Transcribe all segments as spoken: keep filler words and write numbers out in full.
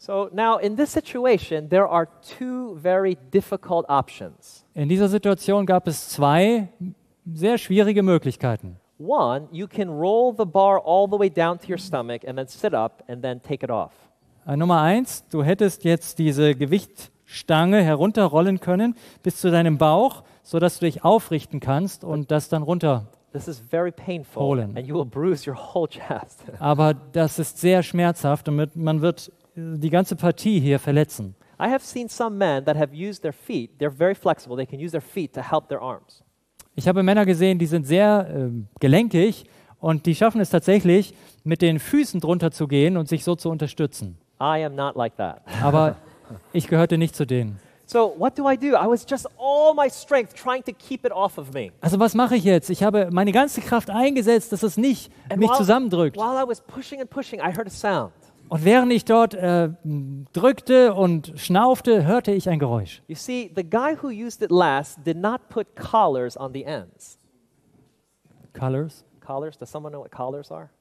So now in this situation, there are two very difficult options. In dieser Situation gab es zwei sehr schwierige Möglichkeiten. One, you can roll the bar all the way down to your stomach and then sit up and then take it off. Äh, Nummer eins, du hättest jetzt diese Gewichtstange herunterrollen können bis zu deinem Bauch, sodass du dich aufrichten kannst und das dann runter. This is very painful Holen. and you will bruise your whole chest. Aber das ist sehr schmerzhaft und mit- man wird äh, die ganze Partie hier verletzen. I have seen some men that have used their feet. They're very flexible. They can use their feet to help their arms. Ich habe Männer gesehen, die sind sehr ähm, gelenkig und die schaffen es tatsächlich, mit den Füßen drunter zu gehen und sich so zu unterstützen. I am not like that. Aber ich gehörte nicht zu denen. So what do I do? I was just all my strength trying to keep it off of me. Also was mache ich jetzt? Ich habe meine ganze Kraft eingesetzt, dass es nicht And mich while, zusammendrückt. while I was pushing and pushing, I heard a sound. Und während ich dort äh, drückte und schnaufte, hörte ich ein Geräusch. You see, the guy who used it last did not put collars on the ends. Colors. Collars? Does someone know what collars are?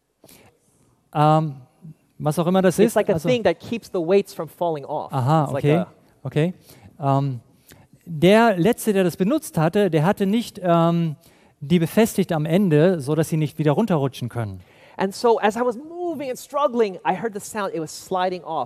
Ähm, was auch immer das It's ist. like a Also, thing that keeps the weights from falling off. aha, It's like okay. a- okay. Ähm, der Letzte, der das benutzt hatte, der hatte nicht ähm, die befestigt am Ende, sodass sie nicht wieder runterrutschen können. And so as I was moving and struggling, I heard the sound. It was sliding off.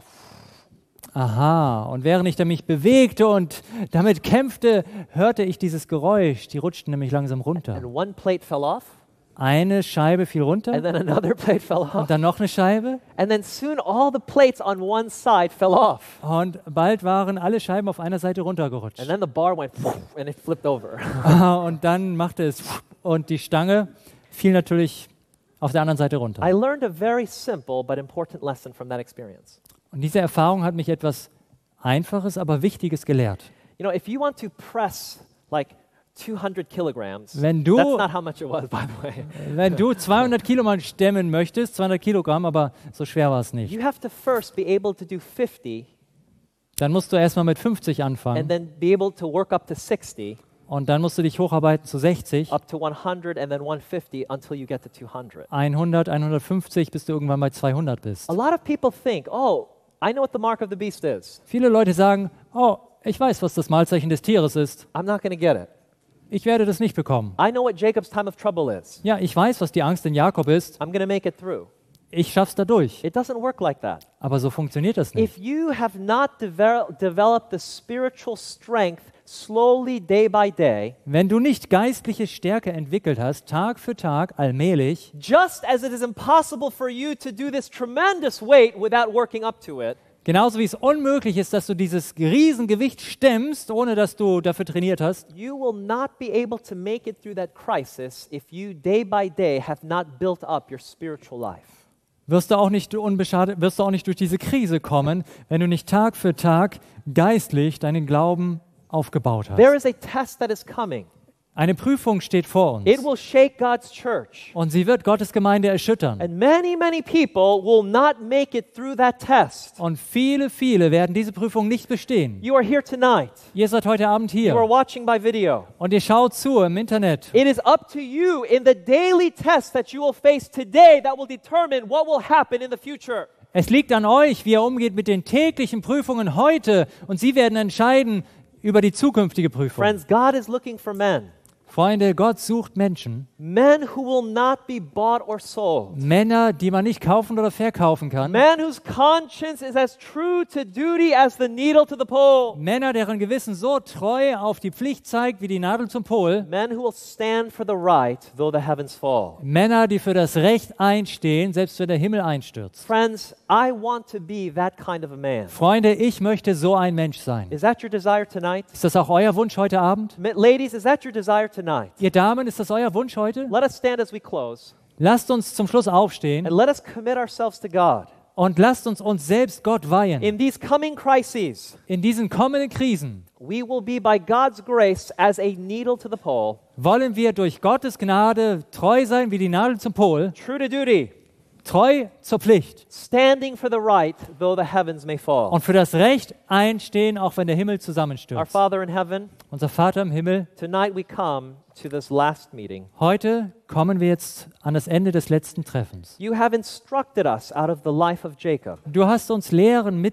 Aha, und während ich da mich bewegte und damit kämpfte, hörte ich dieses Geräusch. Die rutschten nämlich langsam runter. And one plate fell off, Eine Scheibe fiel runter and then another plate fell und off. dann noch eine Scheibe. And then soon all the plates on one side fell off. Und bald waren alle Scheiben auf einer Seite And runtergerutscht. then the bar went and it flipped over. Und dann machte es und die Stange fiel natürlich auf der anderen Seite runter. I learned a very simple but important lesson from that experience. Und diese Erfahrung hat mich etwas Einfaches, aber Wichtiges gelehrt. You know, if you want to press like two hundred kilograms, Wenn du- that's not how much it was, by the way. Wenn du zweihundert Kilo mal stemmen möchtest, zweihundert Kilogramm, aber so schwer war es nicht, You have to first be able to do fifty dann musst du erstmal mit fünfzig and anfangen then be able to work up to sixty, und dann musst du dich hocharbeiten zu sechzig, up to one hundred, and then one fifty until you get to two hundred. hundert, hundertfünfzig, bis du irgendwann bei zweihundert bist. A lot of people think, oh, I know what the mark of the beast is. Viele Leute sagen, oh, ich weiß, was das Mahlzeichen des Tieres ist. I'm not going to get it. Ich werde das nicht bekommen. I know what Jacob's time of trouble is. Ja, ich weiß, was die Angst in Jakob ist. I'm going to make it through. Ich schaff's dadurch. It doesn't work like that. Aber so funktioniert das nicht. If you have not devel- developed the spiritual strength slowly day by day, Wenn du nicht geistliche Stärke entwickelt hast, Tag für Tag, allmählich, just as it is impossible for you to do this tremendous weight without working up to it, genauso wie es unmöglich ist, dass du dieses Riesengewicht stemmst, ohne dass du dafür trainiert hast, you will not be able to make it through that crisis if you day by day have not built up your spiritual life. wirst du auch nicht unbeschadet, wirst du auch nicht durch diese Krise kommen, wenn du nicht Tag für Tag geistlich deinen Glauben aufgebaut hast. There is a test that is coming. Eine Prüfung steht vor uns It will shake God's church. und sie wird Gottes Gemeinde erschüttern. And many, many people will not make it through that test. Und viele, viele werden diese Prüfung nicht bestehen. You are here tonight. Ihr seid heute Abend You are hier watching by video. und ihr schaut zu im Internet. It is up to you in the daily test that you will face today that will determine what will happen in the future. Es liegt an euch, wie ihr umgeht mit den täglichen Prüfungen heute und sie werden entscheiden über die zukünftige Prüfung. Friends, God is looking for men. Freunde, Gott sucht Menschen, Men who will not be bought or sold. Männer, die man nicht kaufen oder verkaufen kann. Men whose conscience is as true to duty as the needle to the pole. Männer, deren Gewissen so treu auf die Pflicht zeigt wie die Nadel zum Pol. Men who will stand for the right though the heavens fall. Männer, die für das Recht einstehen, selbst wenn der Himmel einstürzt. Friends, I want to be that kind of a man. Freunde, ich möchte so ein Mensch sein. Is that your desire tonight? Ist das auch euer Wunsch heute Abend? Ma- Ladies, is that your desire tonight? Ihr Damen, ist das euer Wunsch heute? Let us stand as we close Lasst uns zum Schluss aufstehen and let us commit ourselves to God. und lasst uns uns selbst Gott weihen. In these coming crises, In diesen kommenden Krisen we will be by God's grace as a needle to the pole, wollen wir durch Gottes Gnade treu sein wie die Nadel zum Pol, true to duty, treu zur Pflicht standing for the right though the heavens may fall. und für das Recht einstehen, auch wenn der Himmel Our zusammenstürzt. Father in heaven, Unser Vater im Himmel, tonight we come to this last meeting. heute kommen wir jetzt an das Ende des letzten Treffens. You have instructed us out of the life of Jacob. Du hast uns Lehren